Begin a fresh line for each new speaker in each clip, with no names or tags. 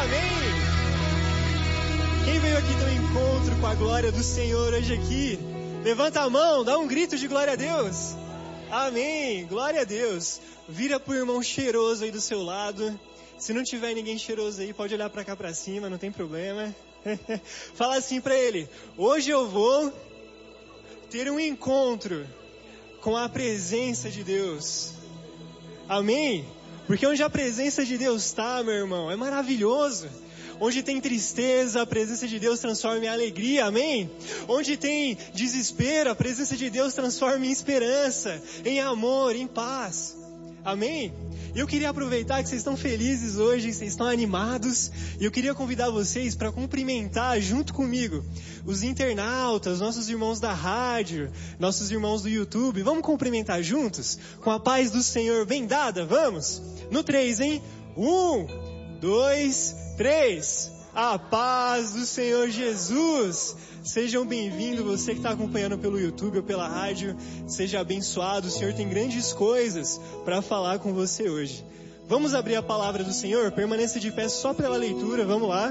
Amém! Quem veio aqui ter um encontro com a glória do Senhor hoje aqui? Levanta a mão, dá um grito de glória a Deus. Amém! Glória a Deus. Vira pro irmão cheiroso aí do seu lado. Se não tiver ninguém cheiroso aí, pode olhar pra cá pra cima, não tem problema. Fala assim pra ele: hoje eu vou ter um encontro com a presença de Deus. Amém? Porque onde a presença de Deus está, meu irmão, é maravilhoso. Onde tem tristeza, a presença de Deus transforma em alegria, amém? Onde tem desespero, a presença de Deus transforma em esperança, em amor, em paz, amém? E eu queria aproveitar que vocês estão felizes hoje, vocês estão animados, e eu queria convidar vocês para cumprimentar junto comigo os internautas, nossos irmãos da rádio, nossos irmãos do YouTube. Vamos cumprimentar juntos? Com a paz do Senhor bem dada, vamos? No 3, hein? 1, 2, 3. A paz do Senhor Jesus. Sejam bem-vindos, você que está acompanhando pelo YouTube ou pela rádio, seja abençoado. O Senhor tem grandes coisas para falar com você hoje. Vamos abrir a palavra do Senhor? Permaneça de pé só pela leitura, vamos lá.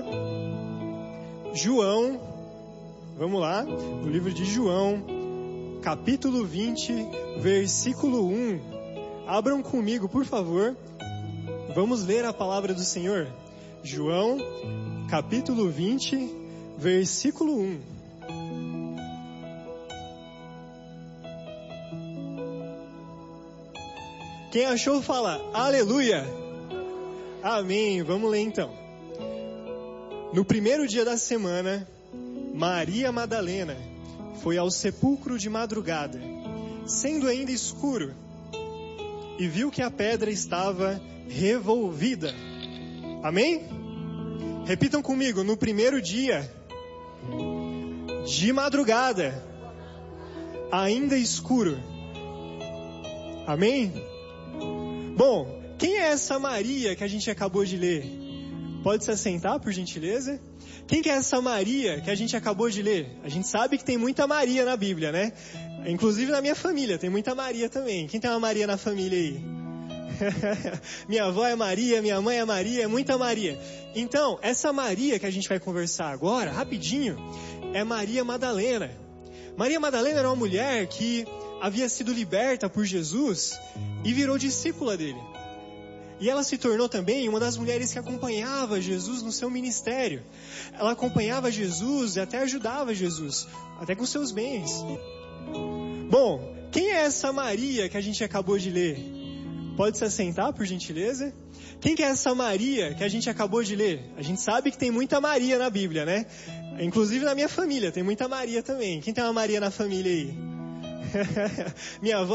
João, vamos lá, no livro de João, capítulo 20, versículo 1. Abram comigo, por favor. Vamos ler a palavra do Senhor. João, capítulo 20, versículo 1. Quem achou, fala aleluia. Amém. Vamos ler então. No primeiro dia da semana, Maria Madalena foi ao sepulcro de madrugada, sendo ainda escuro, e viu que a pedra estava revolvida. Amém? Repitam comigo: no primeiro dia de madrugada, ainda escuro. Amém? Bom, quem é essa Maria que a gente acabou de ler? Pode se assentar, por gentileza? Quem que é essa Maria que a gente acabou de ler? A gente sabe que tem muita Maria na Bíblia, né? Inclusive na minha família tem muita Maria também. Quem tem uma Maria na família aí? Minha avó é Maria, minha mãe é Maria, é muita Maria. Então, essa Maria que a gente vai conversar agora, rapidinho, é Maria Madalena. Maria Madalena era uma mulher que havia sido liberta por Jesus e virou discípula dele. E ela se tornou também uma das mulheres que acompanhava Jesus no seu ministério. Ela acompanhava Jesus e até ajudava Jesus, até com seus bens. Bom, quem é essa Maria que a gente acabou de ler? Pode se assentar, por gentileza? Quem que é essa Maria que a gente acabou de ler? A gente sabe que tem muita Maria na Bíblia, né? Inclusive na minha família tem muita Maria também. Quem tem uma Maria na família aí? Minha avó